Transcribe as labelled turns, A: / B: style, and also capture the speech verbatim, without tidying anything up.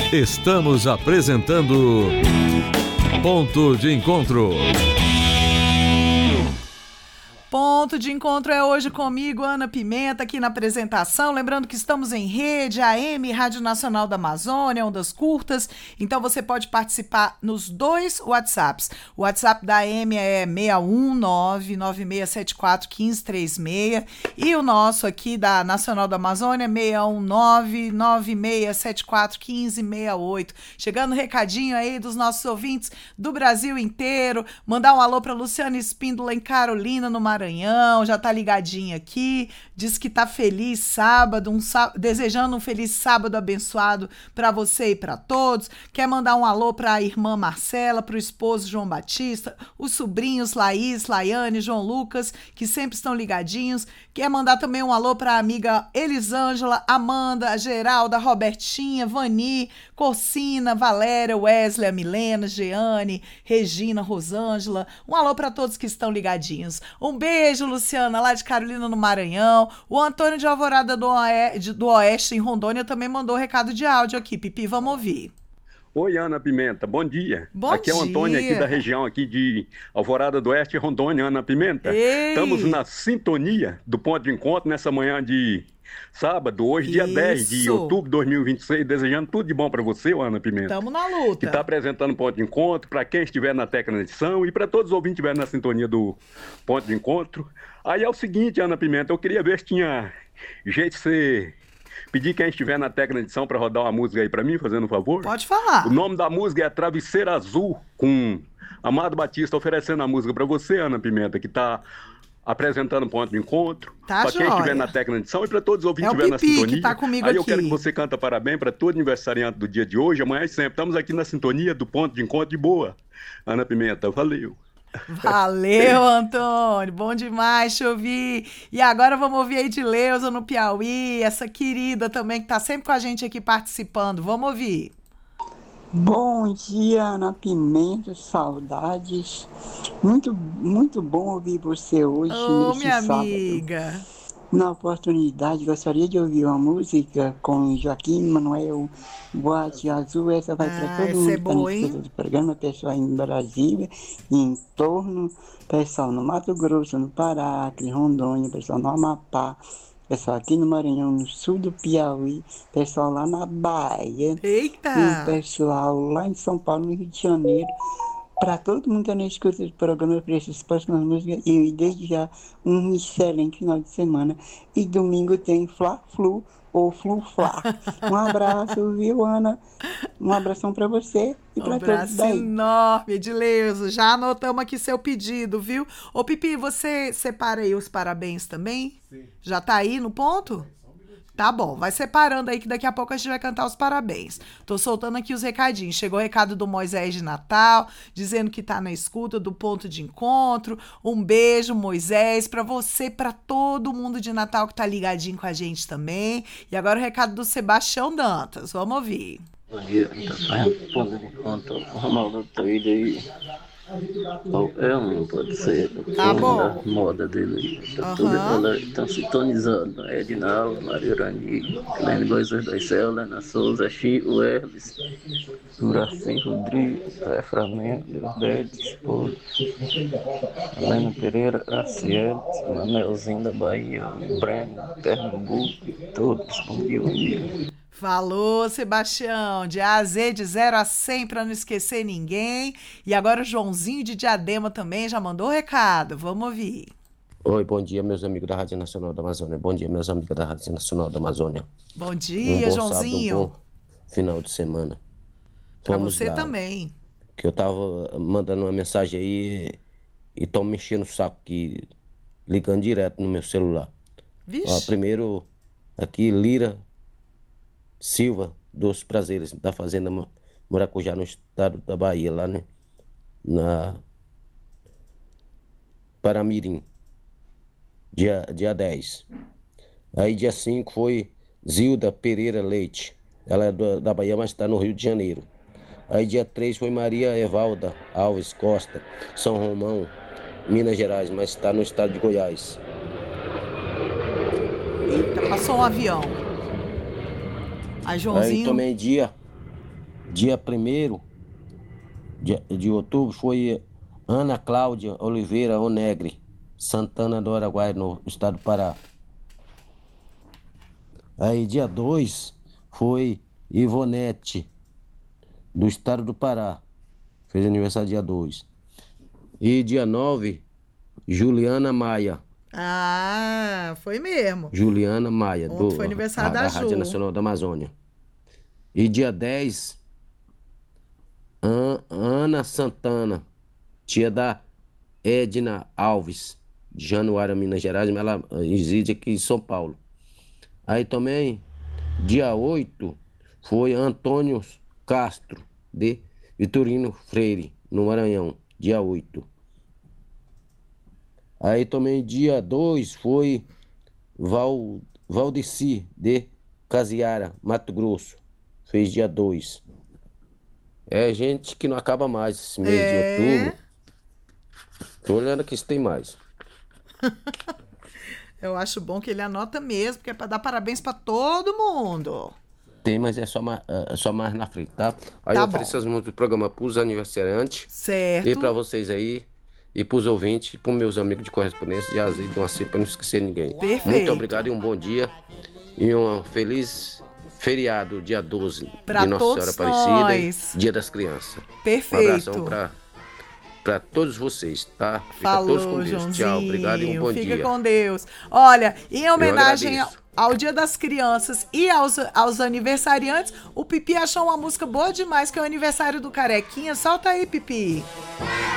A: Estamos apresentando Ponto de Encontro.
B: Ponto de Encontro é hoje comigo, Ana Pimenta, aqui na apresentação. Lembrando que estamos em rede, A M, Rádio Nacional da Amazônia, Ondas Curtas. Então você pode participar nos dois WhatsApps. O WhatsApp da A M é seis um nove, nove seis sete quatro, um cinco três seis. E o nosso aqui da Nacional da Amazônia é seis um nove, nove seis sete quatro, um cinco seis oito. Chegando um recadinho aí dos nossos ouvintes do Brasil inteiro. Mandar um alô para Luciana Espíndola em Carolina, no Maranhão. Maranhão, já tá ligadinho aqui, diz que tá feliz sábado, um sá... desejando um feliz sábado abençoado para você e para todos. Quer mandar um alô para a irmã Marcela, para o esposo João Batista, os sobrinhos Laís, Laiane, João Lucas, que sempre estão ligadinhos. Quer mandar também um alô para a amiga Elisângela, Amanda, a Geralda, a Robertinha, Vani, Corcina, Valéria, Wesley, a Milena, Jeane, Regina, Rosângela. Um alô para todos que estão ligadinhos. Um beijo. Beijo, Luciana, lá de Carolina, no Maranhão. O Antônio de Alvorada do Oeste, do Oeste, em Rondônia, também mandou recado de áudio aqui. Pipi, vamos ouvir.
C: Oi, Ana Pimenta, bom dia.
B: Bom
C: aqui
B: dia.
C: é o Antônio, aqui da região aqui de Alvorada do Oeste, Rondônia, Ana Pimenta.
B: Ei.
C: Estamos na sintonia do ponto de encontro nessa manhã de sábado, hoje, dia
B: Isso.
C: dez de outubro de dois mil e vinte e seis, desejando tudo de bom para você, Ana Pimenta.
B: Estamos na luta.
C: Que está apresentando o ponto de encontro, para quem estiver na técnica de edição e para todos os ouvintes que estiverem na sintonia do ponto de encontro. Aí é o seguinte, Ana Pimenta, eu queria ver se tinha jeito de você pedir quem estiver na técnica de edição para rodar uma música aí para mim, fazendo um favor.
B: Pode falar.
C: O nome da música é Travesseira Azul, com Amado Batista oferecendo a música para você, Ana Pimenta, que está apresentando um ponto de encontro,
B: tá,
C: para quem
B: joia.
C: estiver na técnica de edição e para todos os ouvintes
B: é
C: que estiverem na sintonia.
B: Que tá comigo
C: Aí
B: aqui.
C: eu quero que você canta parabéns para todo aniversariante do dia de hoje, amanhã e sempre. Estamos aqui na sintonia do ponto de encontro de boa. Ana Pimenta, valeu.
B: Valeu, Antônio, bom demais te ouvir. E agora vamos ouvir a Edileuza no Piauí, essa querida também que tá sempre com a gente aqui participando. Vamos ouvir.
D: Bom dia, Ana Pimenta, saudades. Muito, muito bom ouvir você hoje.
B: Ô,
D: nesse
B: minha
D: sábado.
B: amiga.
D: Na oportunidade, gostaria de ouvir uma música com Joaquim Manuel, Boate Azul. Essa vai
B: ah,
D: para todo mundo
B: é
D: que está
B: boa,
D: no escuta do programa, pessoal em Brasília, em torno, pessoal no Mato Grosso, no Pará, Acre, Rondônia, pessoal no Amapá, pessoal aqui no Maranhão, no sul do Piauí, pessoal lá na Bahia.
B: Eita!
D: E o pessoal lá em São Paulo, no Rio de Janeiro. Para todo mundo que não escuta o programa, para essas próximas músicas, e desde já um excelente final de semana. E domingo tem Fla-Flu ou Flu-Fla. Um abraço, viu, Ana? Um abração para você e para
B: um
D: todos daí.
B: Um abraço enorme, Edileuza. Já anotamos aqui seu pedido, viu? Ô, Pipi, você separa aí os parabéns também?
E: Sim.
B: Já tá aí no ponto? Tá bom, vai separando aí que daqui a pouco a gente vai cantar os parabéns. Tô soltando aqui os recadinhos. Chegou o recado do Moisés de Natal, dizendo que tá na escuta do ponto de encontro. Um beijo, Moisés, pra você, pra todo mundo de Natal que tá ligadinho com a gente também. E agora o recado do Sebastião Dantas. Vamos ouvir.
F: Bom dia, tá saindo ponto de encontro. O Ronaldo tá aí aí. Qualquer um pode ser.
B: Tá bom.
F: A moda dele. Tá
B: Uhum.
F: tudo ela tá sintonizando. Edinaldo, Maria Urani, Helene Goiás do Céu, Lena Souza, Chico, Hermes, Juraci Rodrigues, Zé Flamengo, Dedes, Helena Pereira, Graciela, Manelzinho da Bahia, Breno, Pernambuco, todos. Bom dia, bom dia.
B: Falou, Sebastião, de A a Z, de zero a cem, para não esquecer ninguém. E agora o Joãozinho de Diadema também já mandou o recado. Vamos ouvir.
G: Oi, bom dia, meus amigos da Rádio Nacional da Amazônia. Bom dia, meus amigos da Rádio Nacional da Amazônia.
B: Bom dia,
G: um bom
B: Joãozinho.
G: Sábado, um bom final de semana.
B: Para
G: Vamos
B: você
G: lá,
B: também.
G: Que eu tava mandando uma mensagem aí e tô me enchendo o saco aqui, ligando direto no meu celular.
B: Vixe.
G: Ó, primeiro, aqui, Lira Silva, dos Prazeres, da Fazenda Muracujá, no estado da Bahia, lá, né? Na Paramirim, dia, dia dez. Aí dia cinco foi Zilda Pereira Leite, ela é da, da Bahia, mas está no Rio de Janeiro. Aí dia três foi Maria Evalda Alves Costa, São Romão, Minas Gerais, mas está no estado de Goiás.
B: Eita, passou um avião. Aí, Joãozinho.
G: Aí também dia dia primeiro de, de outubro foi Ana Cláudia Oliveira Onegre, Santana do Araguaia, no estado do Pará. Aí dia dois foi Ivonete, do estado do Pará. Fez aniversário dia dois. E dia nove, Juliana Maia.
B: Ah, foi mesmo.
G: Juliana Maia,
B: Ontem
G: do,
B: foi aniversário
G: da,
B: da
G: da Rádio
B: Ju.
G: Nacional da Amazônia. E dia dez, An- Ana Santana, tia da Edna Alves, de Januário, Minas Gerais, mas ela reside aqui em São Paulo. Aí também, dia oito, foi Antônio Castro, de Vitorino Freire, no Maranhão, dia oito. Aí também, dia dois, foi Val, Valdeci, de Casiara, Mato Grosso, fez dia dois. É gente que não acaba mais esse mês
B: É.
G: de outubro. Tô olhando aqui se tem mais.
B: Eu acho bom que ele anota mesmo, porque é pra dar parabéns pra todo mundo.
G: Tem, mas é só mais, é só mais na frente, tá? Aí
B: Tá
G: eu
B: bom.
G: ofereço as músicas do programa pros aniversariantes.
B: Certo.
G: E pra vocês aí, e pros ouvintes, e pros meus amigos de correspondência, de azeite, de uma cepa, pra não esquecer ninguém.
B: Perfeito.
G: Muito obrigado e um bom dia. E um feliz feriado, dia doze,
B: Pra
G: de Nossa
B: todos
G: Senhora Aparecida,
B: nós.
G: e Dia das Crianças.
B: Perfeito.
G: Um abração pra, pra todos vocês, tá? Fica
B: Falou,
G: todos com Deus.
B: Joãozinho.
G: Tchau, obrigado e um bom
B: Fica
G: dia.
B: com Deus. Olha, em homenagem ao,
G: agradeço.
B: ao Dia das Crianças e aos, aos aniversariantes, o Pipi achou uma música boa demais, que é o aniversário do Carequinha. Solta aí, Pipi.